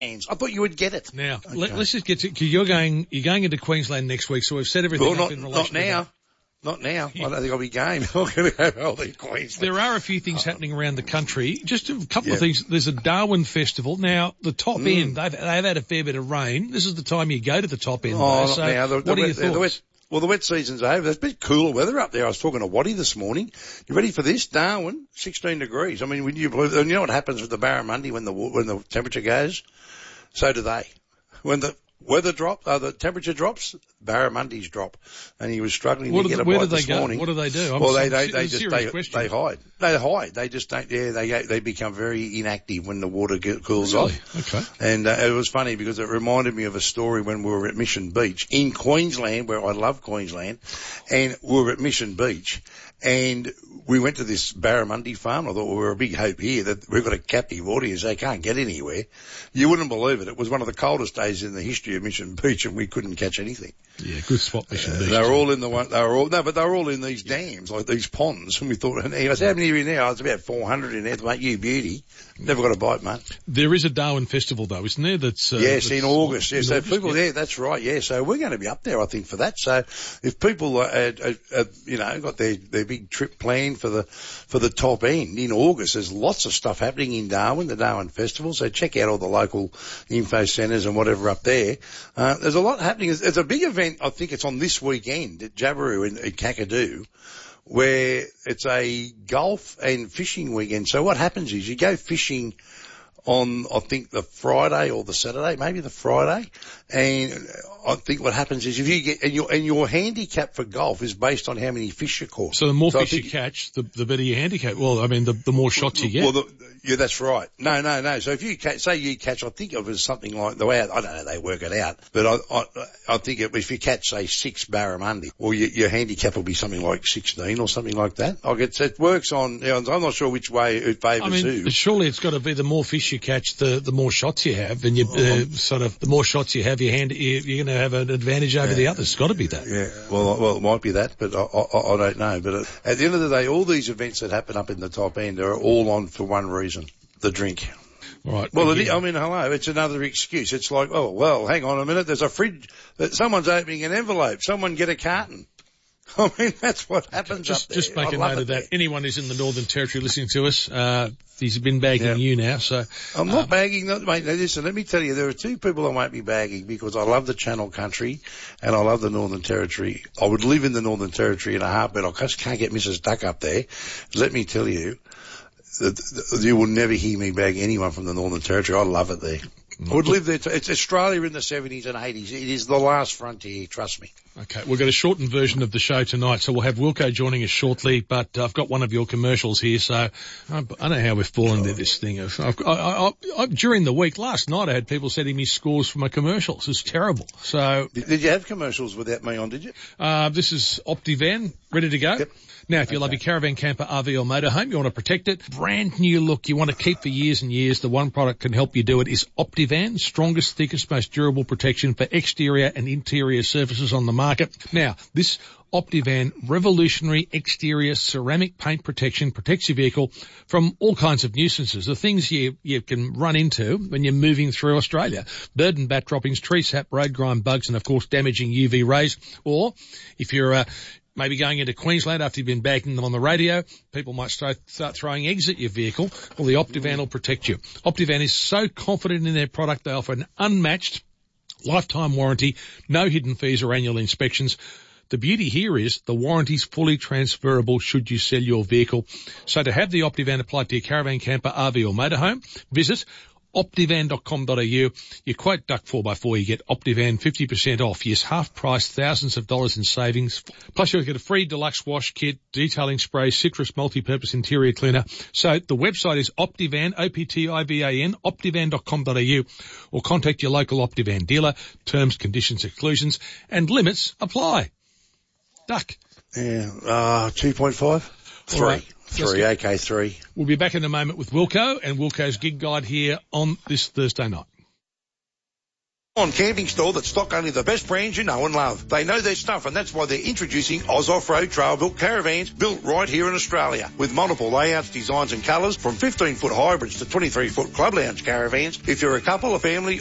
I thought you would get it. Now, let's just get to, cause you're going into Queensland next week, so we've set everything up in relation to that. Not now. Yeah. I don't think I'll be game. I'm going to go all in Queensland. There are a few things happening around the country. Just a couple of things. There's a Darwin Festival. Now, the top end, they've had a fair bit of rain. This is the time you go to the top end. What are your thoughts? The wet season's over. There's a bit cooler weather up there. I was talking to Waddy this morning. You ready for this? Darwin, 16 degrees. I mean, you know what happens with the Barramundi when the temperature goes? So do they. When the weather drops, the temperature drops, barramundies drop. And he was struggling to get a bite this morning. What do they do? They hide. They hide. They just don't, they become very inactive when the water cools off. Okay. And it was funny because it reminded me of a story when we were at Mission Beach in Queensland, where I love Queensland, and we were at Mission Beach. And we went to this barramundi farm. I thought, well, we're a big hope here that we've got a captive audience. They can't get anywhere. You wouldn't believe it. It was one of the coldest days in the history of Mission Beach, and we couldn't catch anything. Yeah, good spot, Mission Beach. They were all in these dams, like these ponds. And we thought, and he goes, how many are in there? Oh, it's about 400 in there to make you beauty. Never got a bite, mate. There is a Darwin Festival, though, isn't there? Yes, in August. Yes, so people there, that's right. Yeah, so we're going to be up there, I think, for that. So if people, got their big trip planned for the top end in August, there's lots of stuff happening in Darwin, the Darwin Festival. So check out all the local info centres and whatever up there. There's a lot happening. There's a big event. I think it's on this weekend at Jabiru in Kakadu, where it's a golf and fishing weekend. So what happens is you go fishing on, I think, the Friday or the Saturday, maybe the Friday. And I think what happens is if you get, and your handicap for golf is based on how many fish you caught. So the more fish you catch, the better your handicap. Well, I mean, the more shots you get. Well, yeah, that's right. No. So if you catch, I think of it as something like the way, I don't know, they work it out, but I think if you catch, say, 6 barramundi, well, your handicap will be something like 16 or something like that. It works on, I'm not sure which way it favours who. Surely it's got to be the more fish you catch, the more shots you have, and the more shots you have, you're going to have an advantage over the others. It's got to be that. Yeah. Well, it might be that, but I don't know. But at the end of the day, all these events that happen up in the top end are all on for one reason: the drink. All right. Well, hello, it's another excuse. It's like, oh, well, hang on a minute. There's a fridge that someone's opening an envelope. Someone get a carton. I mean, that's what happens up there. Just make a note of that. Anyone who's in the Northern Territory listening to us, he's been bagging you now, so. I'm not bagging, mate. Listen, let me tell you, there are 2 people I won't be bagging because I love the Channel Country and I love the Northern Territory. I would live in the Northern Territory in a heartbeat. I just can't get Mrs. Duck up there. Let me tell you, you will never hear me bag anyone from the Northern Territory. I love it there. I would live there. It's Australia in the 70s and 80s. It is the last frontier, trust me. Okay, we've got a shortened version of the show tonight, so we'll have Wilco joining us shortly, but I've got one of your commercials here, so I don't know how we've fallen into this thing. During the week, last night, I had people sending me scores for my commercials. It's terrible. So Did you have commercials without me on, did you? This is Optivan, ready to go. Yep. Now, if you love your caravan, camper, RV or motorhome, you want to protect it, brand new look, you want to keep for years and years, the one product can help you do it is Optivan, strongest, thickest, most durable protection for exterior and interior surfaces on the market. Now, this Optivan revolutionary exterior ceramic paint protection protects your vehicle from all kinds of nuisances, the things you can run into when you're moving through Australia. Bird and bat droppings, tree sap, road grime, bugs, and of course damaging UV rays. Or if you're maybe going into Queensland after you've been bagging them on the radio, people might start throwing eggs at your vehicle. Well, the Optivan will protect you. Optivan is so confident in their product, they offer an unmatched lifetime warranty, no hidden fees or annual inspections. The beauty here is the warranty's fully transferable should you sell your vehicle. So to have the Optivan applied to your caravan, camper, RV or motorhome, visit optivan.com.au. You quote Duck 4x4, you get Optivan 50% off. Yes, half price, thousands of dollars in savings. Plus you'll get a free deluxe wash kit, detailing spray, citrus multi-purpose interior cleaner. So the website is Optivan, Optivan, optivan.com.au, or contact your local Optivan dealer. Terms, conditions, exclusions and limits apply. Duck. Yeah, 2.5? 3. Right. 3, okay, 3. We'll be back in a moment with Wilco and Wilco's Gig Guide here on this Thursday night. On camping store that stock only the best brands you know and love. They know their stuff, and that's why they're introducing Oz Off-Road Trail-Built caravans built right here in Australia. With multiple layouts, designs and colours, from 15-foot hybrids to 23-foot club lounge caravans. If you're a couple, a family